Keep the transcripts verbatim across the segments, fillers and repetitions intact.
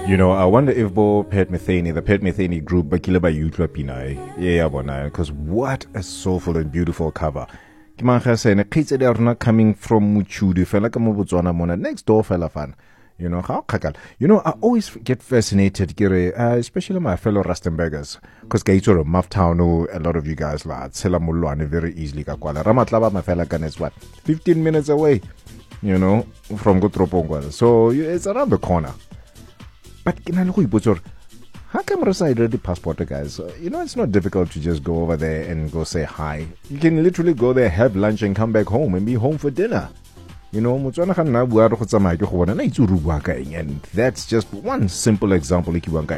You know, I wonder if Bo Pet Metheny, the Pet Metheny group, Bakile by Yutla Pinai, yeah, because what a soulful and beautiful cover. Kimanga saying, kids are not coming from Muchudu, fella come Botswana Mona, next door fella fan. You know, how kakal. You know, I always get fascinated, Gire, uh, especially my fellow Rustenburgers, because Gaito, Maftown, a lot of you guys, like, Selamulwane, very easily. Ramatlaba, my fella gun is what, fifteen minutes away, you know, from Gotropongwa. So it's around the corner. But how come Rosa ready passport, guys? You know, it's not difficult to just go over there and go say hi. You can literally go there, have lunch, and come back home and be home for dinner. You know, and that's just one simple example.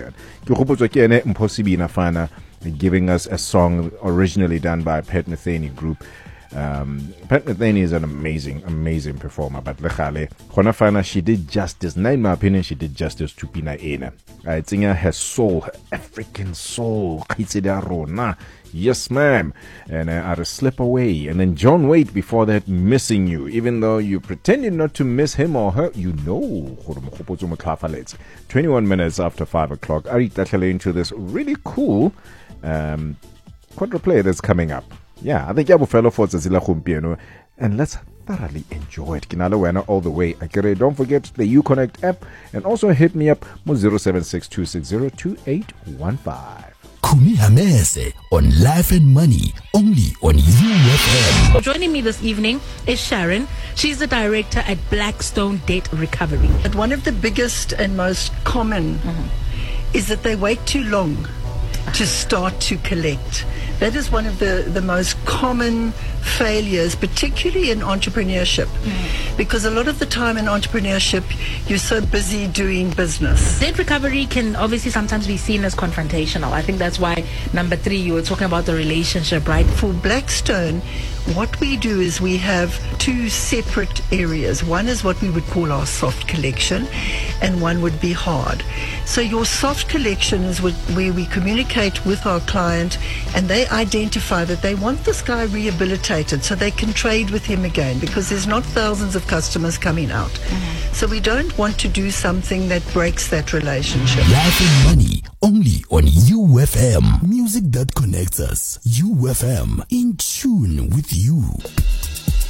Giving us a song originally done by Pet Metheny group. Um, Pet Metheny is an amazing, amazing performer. But Lechale, Khonafana, she did justice. Now, in my opinion, she did justice to Pina Ena. I think her soul, her African soul. Yes, ma'am. And uh, I'll slip away. And then John Waite before that, Missing You. Even though you pretended not to miss him or her, you know. twenty-one minutes after five o'clock. I read that into this really cool um, quadruplay that's coming up. Yeah, I think Yabu fellow for Zazila Humpiano. And let's thoroughly enjoy it. Kinala Wena all the way. Akere, don't forget the Uconnect app. And also hit me up zero seven six two six zero two eight one five. Kumi Hamese on Life and Money, only on U F M. Joining me this evening is Sharon. She's the director at Blackstone Debt Recovery. But one of the biggest and most common mm-hmm. is that they wait too long to start to collect. That is one of the, the most common failures, particularly in entrepreneurship. Mm. Because a lot of the time in entrepreneurship, you're so busy doing business. Debt recovery can obviously sometimes be seen as confrontational. I think that's why, number three, you were talking about the relationship, right? For Blackstone, what we do is we have two separate areas. One is what we would call our soft collection, and one would be hard. So your soft collection is where we communicate with our client, and they identify that they want this guy rehabilitated so they can trade with him again, because there's not thousands of customers coming out. Mm-hmm. So we don't want to do something that breaks that relationship. Life and Money, only on U F M. Music that connects us. U F M, in tune with you.